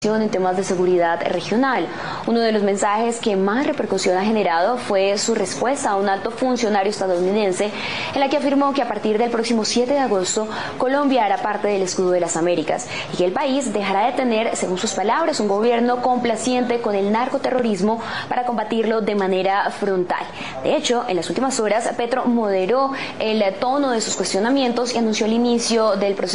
En temas de seguridad regional. Uno de los mensajes que más repercusión ha generado fue su respuesta a un alto funcionario estadounidense en la que afirmó que a partir del próximo 7 de agosto Colombia hará parte del escudo de las Américas y que el país dejará de tener, según sus palabras, un gobierno complaciente con el narcoterrorismo para combatirlo de manera frontal. De hecho, en las últimas horas, Petro moderó el tono de sus cuestionamientos y anunció el inicio del proceso